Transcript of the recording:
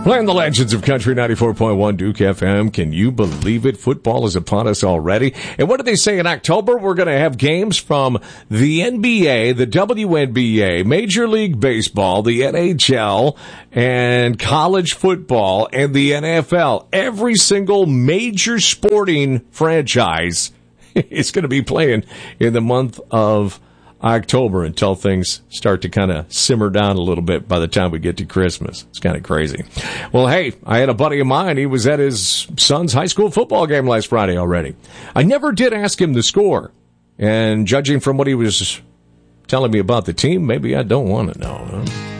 Playing the legends of Country 94.1 Duke FM. Can you believe it? Football is upon us already. And what do they say in October? We're going to have games from the NBA, the WNBA, Major League Baseball, the NHL, and college football, and the NFL. Every single major sporting franchise is going to be playing in the month of October until things start to kind of simmer down a little bit by the time we get to Christmas. It's kind of crazy. Well, hey, I had a buddy of mine. He was at his son's high school football game last Friday already. I never did ask him the score. And judging from what he was telling me about the team, maybe I don't want to know. Huh?